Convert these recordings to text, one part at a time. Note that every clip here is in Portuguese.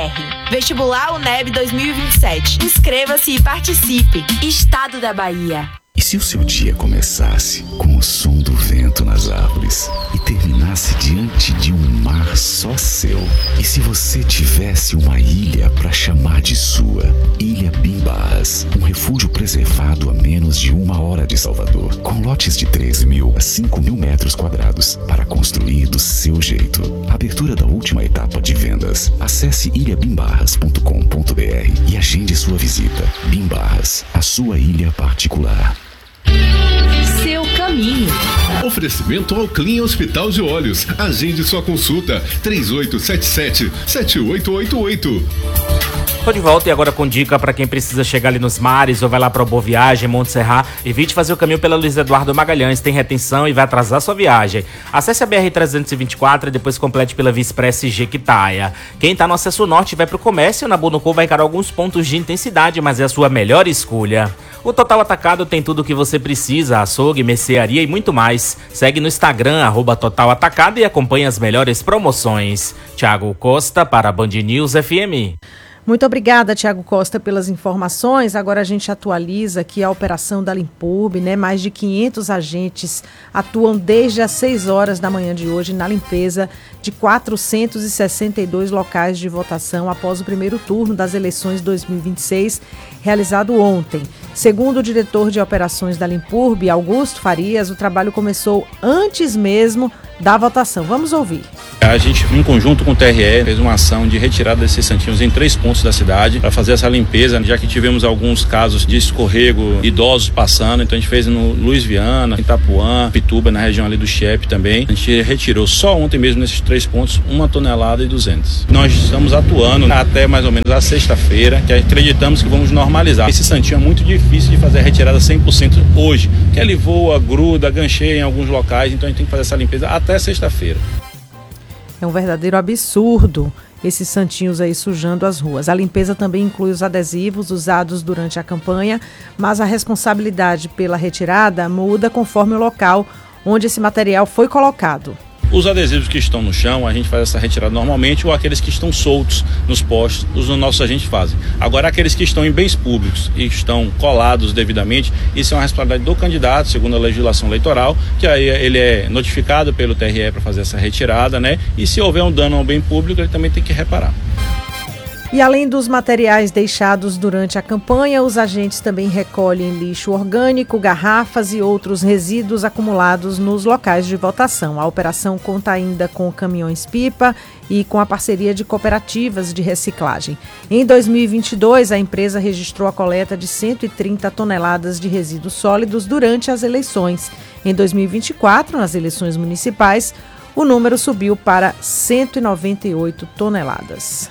Vestibular UNEB 2027. Inscreva-se e participe. Estado da Bahia. E se o seu dia começasse com o som do vento nas árvores e terminasse diante de um mar só seu? E se você tivesse uma ilha para chamar de sua? Ilha Bimbarras, um refúgio preservado a menos de 1 hora de Salvador, com lotes de 13.000 a 5.000 metros quadrados para construir do seu jeito. Abertura da última etapa de vendas. Acesse ilhabimbarras.com.br e agende sua visita. Bimbarras, a sua ilha particular. Seu caminho. Oferecimento ao Clean Hospital de Olhos. Agende sua consulta 3877-7888. Tô de volta e agora com dica para quem precisa chegar ali nos mares ou vai lá para Boa Viagem, Monte Serra. Evite fazer o caminho pela Luiz Eduardo Magalhães, tem retenção e vai atrasar sua viagem. Acesse a BR-324 e depois complete pela Via Express Jequitaia. Quem tá no acesso norte vai pro comércio, na Bonocô vai encarar alguns pontos de intensidade, mas é a sua melhor escolha. O Total Atacado tem tudo o que você precisa, açougue, mercearia e muito mais. Segue no Instagram, @Total Atacado e acompanhe as melhores promoções. Thiago Costa para a Band News FM. Muito obrigada, Thiago Costa, pelas informações. Agora a gente atualiza aqui a operação da Limpurb, né? Mais de 500 agentes atuam desde as 6 horas da manhã de hoje na limpeza de 462 locais de votação após o primeiro turno das eleições 2026, realizado ontem. Segundo o diretor de operações da Limpurb, Augusto Farias, o trabalho começou antes mesmo da votação. Vamos ouvir. A gente, em conjunto com o TRE, fez uma ação de retirada desses santinhos em 3 pontos da cidade para fazer essa limpeza, já que tivemos alguns casos de escorrego, idosos passando. Então a gente fez no Luiz Viana, Itapuã, Pituba, na região ali do Chiep também. A gente retirou só ontem mesmo nesses 3 pontos 1,2 toneladas. Nós estamos atuando até mais ou menos a sexta-feira, que acreditamos que vamos normalizar. Esse santinho é muito difícil de fazer a retirada 100% hoje, que ele voa, gruda, gancheia em alguns locais, então a gente tem que fazer essa limpeza até sexta-feira. É um verdadeiro absurdo esses santinhos aí sujando as ruas. A limpeza também inclui os adesivos usados durante a campanha, mas a responsabilidade pela retirada muda conforme o local onde esse material foi colocado. Os adesivos que estão no chão, a gente faz essa retirada normalmente, ou aqueles que estão soltos nos postes, os nossos agentes fazem. Agora, aqueles que estão em bens públicos e estão colados devidamente, isso é uma responsabilidade do candidato, segundo a legislação eleitoral, que aí ele é notificado pelo TRE para fazer essa retirada, né? E se houver um dano ao bem público, ele também tem que reparar. E além dos materiais deixados durante a campanha, os agentes também recolhem lixo orgânico, garrafas e outros resíduos acumulados nos locais de votação. A operação conta ainda com caminhões-pipa e com a parceria de cooperativas de reciclagem. Em 2022, a empresa registrou a coleta de 130 toneladas de resíduos sólidos durante as eleições. Em 2024, nas eleições municipais, o número subiu para 198 toneladas.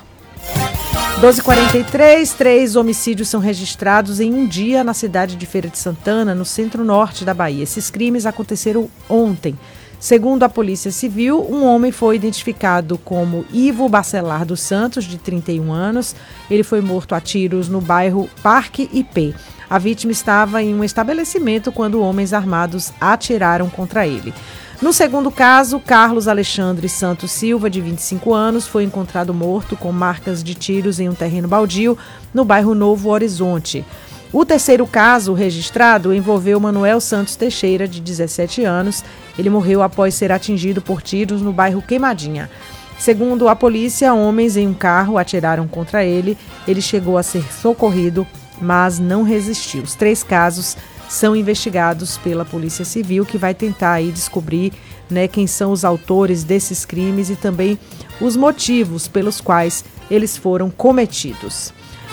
12h43, 3 homicídios são registrados em um dia na cidade de Feira de Santana, no centro-norte da Bahia. Esses crimes aconteceram ontem. Segundo a Polícia Civil, um homem foi identificado como Ivo Bacelar dos Santos, de 31 anos. Ele foi morto a tiros no bairro Parque IP. A vítima estava em um estabelecimento quando homens armados atiraram contra ele. No segundo caso, Carlos Alexandre Santos Silva, de 25 anos, foi encontrado morto com marcas de tiros em um terreno baldio no bairro Novo Horizonte. O terceiro caso registrado envolveu Manuel Santos Teixeira, de 17 anos. Ele morreu após ser atingido por tiros no bairro Queimadinha. Segundo a polícia, homens em um carro atiraram contra ele. Ele chegou a ser socorrido, mas não resistiu. Os 3 casos são investigados pela Polícia Civil, que vai tentar aí descobrir, né, quem são os autores desses crimes e também os motivos pelos quais eles foram cometidos.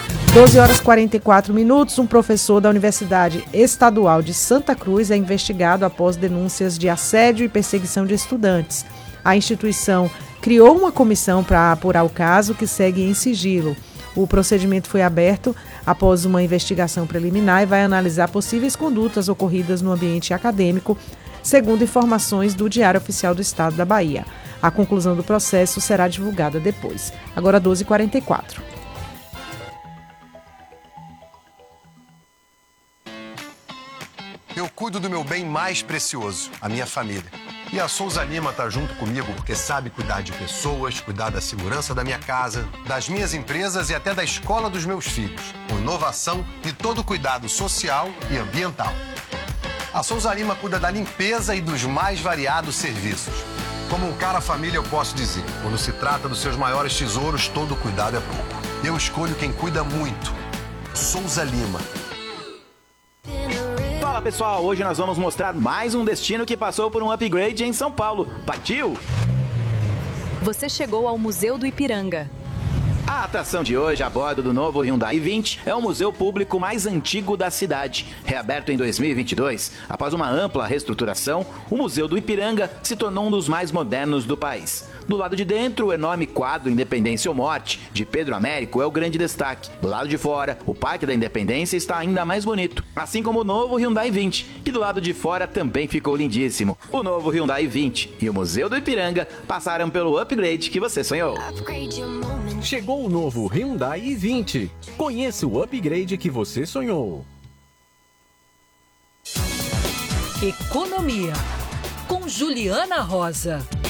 12h44, um professor da Universidade Estadual de Santa Cruz é investigado após denúncias de assédio e perseguição de estudantes. A instituição criou uma comissão para apurar o caso, que segue em sigilo. O procedimento foi aberto após uma investigação preliminar e vai analisar possíveis condutas ocorridas no ambiente acadêmico, segundo informações do Diário Oficial do Estado da Bahia. A conclusão do processo será divulgada depois. Agora 12h44. Eu cuido do meu bem mais precioso, a minha família. E a Souza Lima tá junto comigo porque sabe cuidar de pessoas, cuidar da segurança da minha casa, das minhas empresas e até da escola dos meus filhos, com inovação e todo o cuidado social e ambiental. A Souza Lima cuida da limpeza e dos mais variados serviços. Como um cara família, eu posso dizer, quando se trata dos seus maiores tesouros, todo cuidado é pouco. Eu escolho quem cuida muito. Souza Lima. Fala pessoal, hoje nós vamos mostrar mais um destino que passou por um upgrade em São Paulo. Partiu? Você chegou ao Museu do Ipiranga. A atração de hoje, a bordo do novo Hyundai i20, é o museu público mais antigo da cidade. Reaberto em 2022, após uma ampla reestruturação, o Museu do Ipiranga se tornou um dos mais modernos do país. Do lado de dentro, o enorme quadro Independência ou Morte, de Pedro Américo, é o grande destaque. Do lado de fora, o Parque da Independência está ainda mais bonito, assim como o novo Hyundai i20, que do lado de fora também ficou lindíssimo. O novo Hyundai i20 e o Museu do Ipiranga passaram pelo upgrade que você sonhou. Chegou o novo Hyundai i20. Conheça o upgrade que você sonhou. Economia, com Juliana Rosa.